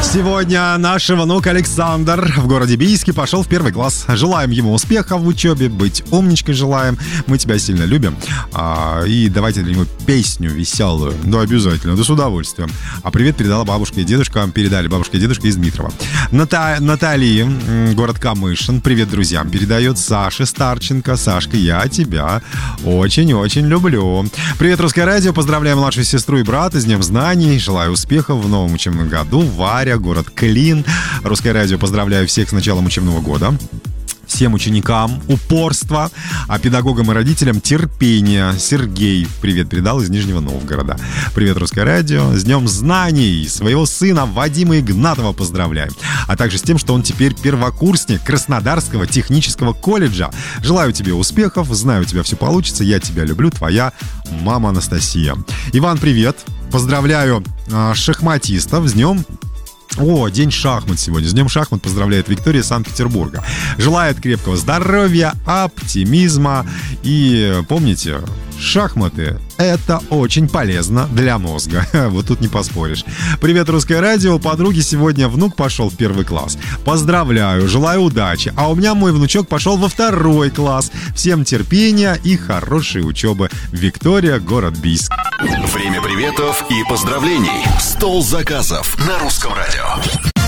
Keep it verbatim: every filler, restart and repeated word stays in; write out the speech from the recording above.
Сегодня наш внук Александр в городе Бийске пошел в первый класс. Желаем ему успеха в учебе, быть умничкой желаем. Мы тебя сильно любим. А, и давайте для него песню веселую. Да, обязательно, да с удовольствием. А привет передала бабушка и дедушка. Вам передали бабушка и дедушка из Дмитрова. Ната... Наталья, город Камышин. Привет друзьям передает Саше Старченко. Сашка, я тебя очень-очень люблю. Привет, Русское радио. Поздравляю младшую сестру и брата с Днем знаний. Желаю успехов в новом учебном году. Варя, город Клин. Русское радио, поздравляю всех с началом учебного года. Всем ученикам упорства, а педагогам и родителям терпения. Сергей, привет, передал из Нижнего Новгорода. Привет, Русское радио. С Днем знаний своего сына Вадима Игнатова поздравляем. А также с тем, что он теперь первокурсник Краснодарского технического колледжа. Желаю тебе успехов, знаю, у тебя все получится. Я тебя люблю, твоя мама Анастасия. Иван, привет. Поздравляю э, шахматистов с Днем... О, день шахмат сегодня. С Днем шахмат поздравляет Виктория из Санкт-Петербурга. Желает крепкого здоровья, оптимизма. И помните, шахматы — это очень полезно для мозга. Вот тут не поспоришь. Привет, Русское радио. У подруги сегодня внук пошел в первый класс. Поздравляю, желаю удачи. А у меня мой внучок пошел во второй класс. Всем терпения и хорошей учебы. Виктория, город Бийск. Время приветов и поздравлений. Стол заказов на Русском радио.